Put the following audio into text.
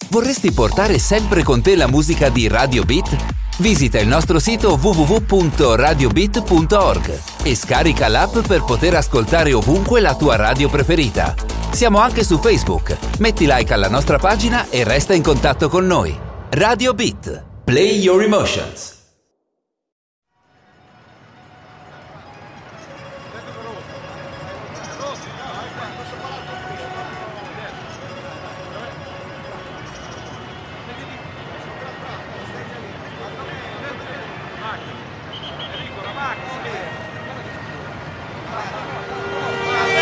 Vorresti portare sempre con te la musica di Radio Beat? Visita il nostro sito www.radiobeat.org e scarica l'app per poter ascoltare ovunque la tua radio preferita. Siamo anche su Facebook. Metti like alla nostra pagina e resta in contatto con noi. Radio Beat. Play your emotions.